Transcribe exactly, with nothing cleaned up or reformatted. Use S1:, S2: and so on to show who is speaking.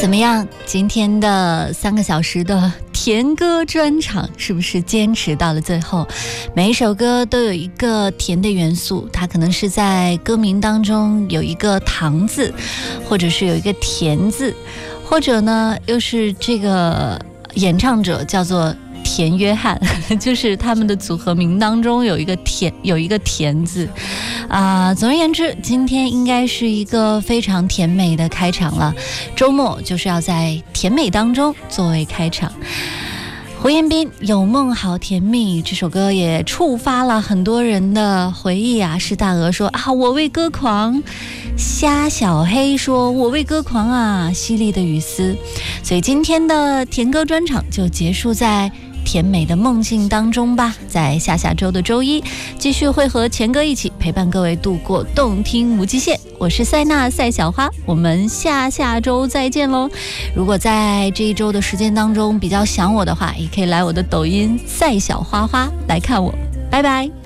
S1: 怎么样？今天的三个小时的甜歌专场是不是坚持到了最后？每一首歌都有一个甜的元素，它可能是在歌名当中有一个糖字，或者是有一个甜字，或者呢又是这个演唱者叫做田约翰，就是他们的组合名当中有一个甜，有一个甜字啊、呃。总而言之，今天应该是一个非常甜美的开场了。周末就是要在甜美当中作为开场。胡彦斌《有梦好甜蜜》这首歌也触发了很多人的回忆啊。施大鹅说啊，我为歌狂。虾小黑说我为歌狂啊。犀利的雨丝。所以今天的甜歌专场就结束在甜美的梦境当中吧。在下下周的周一继续会和钱哥一起陪伴各位度过动听无极限。我是塞娜赛小花，我们下下周再见喽。如果在这一周的时间当中比较想我的话，也可以来我的抖音赛小花花来看我。拜拜。